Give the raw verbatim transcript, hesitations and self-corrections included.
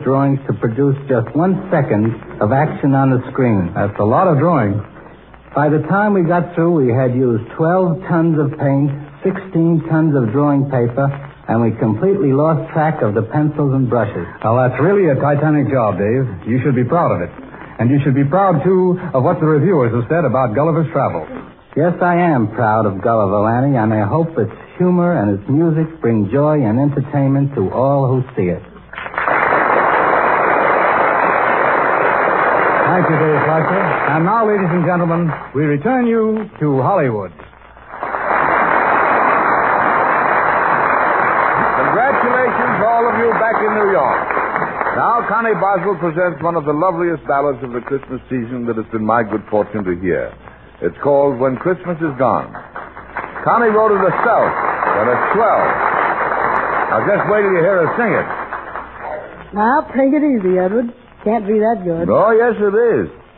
drawings to produce just one second of action on the screen. That's a lot of drawing. By the time we got through, we had used twelve tons of paint, sixteen tons of drawing paper, and we completely lost track of the pencils and brushes. Well, that's really a titanic job, Dave. You should be proud of it. And you should be proud, too, of what the reviewers have said about Gulliver's Travels. Yes, I am proud of Gulliver, Lanny, and I hope its humor and its music bring joy and entertainment to all who see it. Thank you, Dave Fleischer. And now, ladies and gentlemen, we return you to Hollywood. Congratulations, all of you, back in New York. Now, Connie Boswell presents one of the loveliest ballads of the Christmas season that it's been my good fortune to hear. It's called When Christmas Is Gone. Connie wrote it herself, and it's swell. Now, just wait till you hear her sing it. Now, take it easy, Edward. Can't be that good. Oh, yes, it is.